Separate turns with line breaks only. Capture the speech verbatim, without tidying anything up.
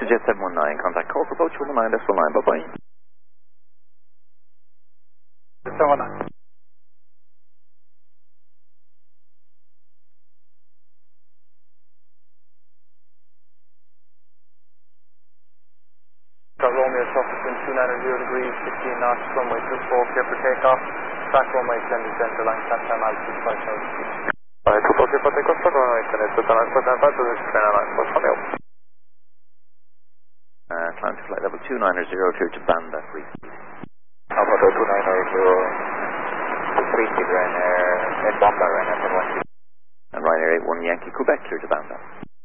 Jet seven one nine, contact call for approach one nine, decimal nine, bye-bye.
seven one nine. Romeo Suffolk two nine zero degrees, sixteen knots, runway two four, clear for takeoff. Track runway ten descent to line, time time altitude five thousand feet.
Alright, two four, clear for takeoff, track runway ten descent to line, time time altitude five thousand feet. Romeo.
Uh, climb to flight level two nine zero, clear to Banda, free speed.
Alpha two nine zero, free speed, Ryanair, at Banda, Ryanair ten one two.
And Ryanair eight one Yankee, Quebec, clear to Banda.